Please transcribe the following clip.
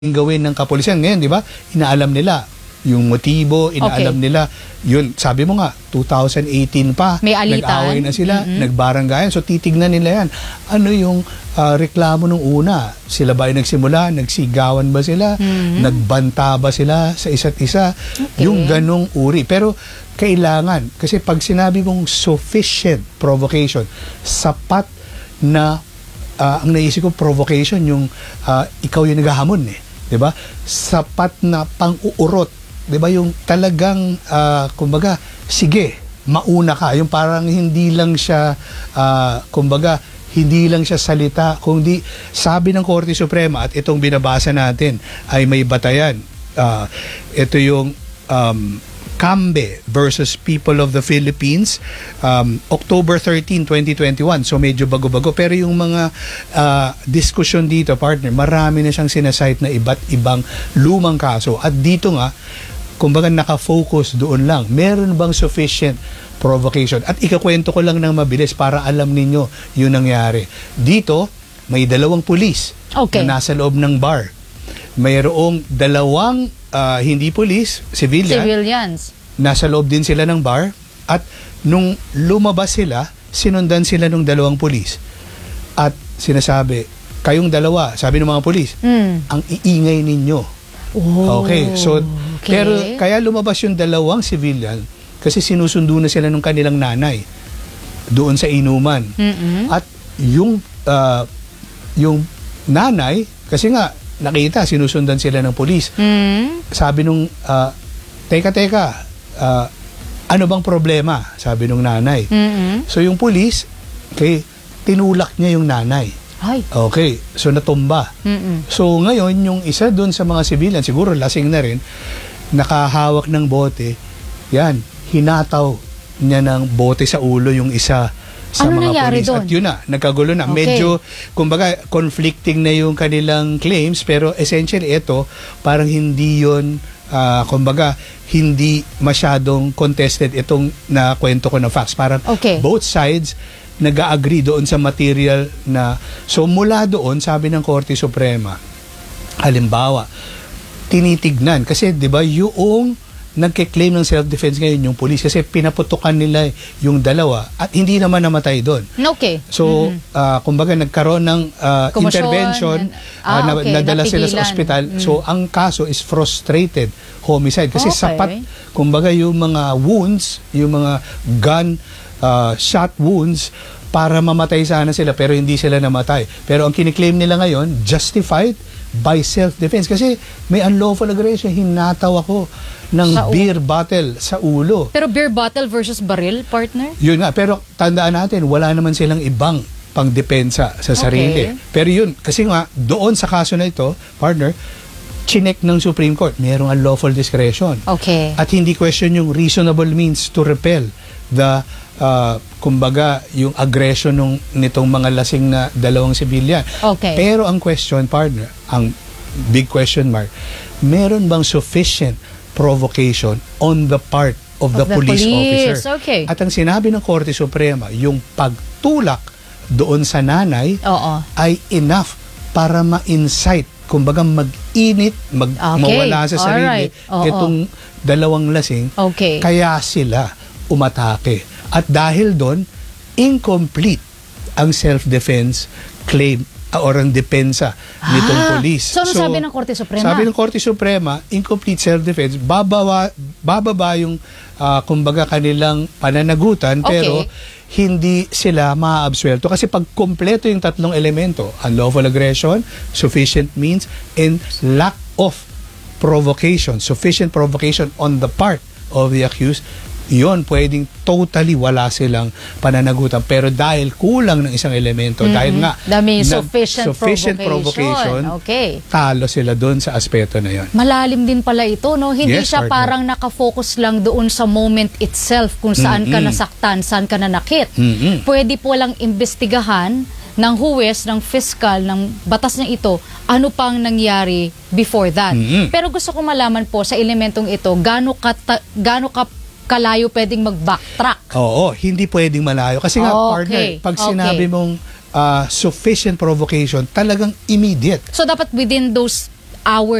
gawin ng kapulisan ngayon, di ba? Inaalam nila yung motibo, inaalam nila. Yun, sabi mo nga, 2018 pa, may alitan. Nag-away na sila, nagbaranggayan. So titignan nila yan. Ano yung reklamo nung una? Sila ba ay nagsimula? Nagsigawan ba sila? Nagbanta ba sila sa isa't isa? Okay. Yung ganong uri. Pero kailangan, kasi pag sinabi mong sufficient provocation, sapat na ang naisip ko provocation yung ikaw yung naghahamon eh. 'Di ba? Sapat na pang-uurot, 'di ba? Yung talagang kumbaga, sige, mauna ka. Yung parang hindi lang siya kumbaga, hindi lang siya salita, kundi sabi ng Korte Suprema at itong binabasa natin ay may batayan. Ito yung Cambe versus People of the Philippines, October 13, 2021. So medyo bago-bago. Pero yung mga diskusyon dito, partner, marami na siyang sinasite na iba't ibang lumang kaso. At dito nga, kumbaga nakafocus doon lang. Meron bang sufficient provocation? At ikakwento ko lang ng mabilis para alam ninyo yung nangyari. Dito, may dalawang pulis na nasa loob ng bar. Mayroong dalawang hindi pulis, civilians. Nasa loob din sila ng bar at nung lumabas sila, sinundan sila ng dalawang pulis. At sinasabi, kayong dalawa, sabi ng mga pulis, ang iingay ninyo. Okay, so pero kaya lumabas yung dalawang civilian kasi sinusundo na sila ng kanilang nanay doon sa inuman. At yung nanay, kasi nga nakita, sinusundan sila ng pulis. Sabi nung, teka, ano bang problema? Sabi nung nanay. So yung pulis, tinulak niya yung nanay. Okay, so natumba. So ngayon, yung isa dun sa mga sibilan, siguro lasing na rin, nakahawak ng bote, yan, hinataw niya ng bote sa ulo yung isa sa mga pulis. At yun na, nagkagulo na. Medyo, kumbaga, conflicting na yung kanilang claims, pero essentially ito, parang hindi yun, kumbaga, hindi masyadong contested itong nakwento ko na facts. Parang both sides nag-agree doon sa material na, so mula doon, sabi ng Korte Suprema, halimbawa, tinitignan, kasi di ba yung nagke-claim ng self-defense ngayon yung police kasi pinaputukan nila yung dalawa at hindi naman namatay doon. So, kumbaga nagkaroon ng intervention, nadala sila sa ospital. So, ang kaso is frustrated homicide kasi sapat, kumbaga yung mga wounds, yung mga gun shot wounds para mamatay sana sila pero hindi sila namatay. Pero ang kiniklaim nila ngayon, justified by self-defense kasi may unlawful aggression, hinataw ako ng beer bottle sa ulo. Pero beer bottle versus baril, partner? Yun nga, pero tandaan natin, wala naman silang ibang pangdepensa sa sarili. Pero yun, kasi nga, doon sa kaso na ito, partner, chinek ng Supreme Court, mayroong unlawful discretion. At hindi question yung reasonable means to repel the kumbaga, yung aggression nitong mga lasing na dalawang civilian. Pero ang question, partner, ang big question mark, meron bang sufficient provocation on the part of the police officer? At ang sinabi ng Korte Suprema, yung pagtulak doon sa nanay ay enough para ma-incite, kumbaga mag-init, mawala sa sarili itong dalawang lasing, kaya sila umatake. At dahil doon, incomplete ang self-defense claim or ang depensa nitong police. So, ano sabi ng Korte Suprema? Sabi ng Korte Suprema, incomplete self-defense, bababa yung kumbaga kanilang pananagutan, pero hindi sila maaabsuelto. Kasi pag kompleto yung tatlong elemento, unlawful aggression, sufficient means, and lack of provocation, sufficient provocation on the part of the accused, yun, pwedeng totally wala silang pananagutan. Pero dahil kulang ng isang elemento, dahil nga sufficient provocation, talo sila doon sa aspeto na yun. Malalim din pala ito, no? Hindi siya parang nakafocus lang doon sa moment itself kung saan ka nasaktan, saan ka nanakit. Pwede po lang imbestigahan ng huwes, ng fiscal, ng batas na ito, ano pang nangyari before that. Pero gusto ko malaman po sa elementong ito, gaano ka kalayo pwedeng mag-backtrack? Oo, hindi pwedeng malayo. Kasi nga, partner, pag sinabi mong sufficient provocation, talagang immediate. So, dapat within those hours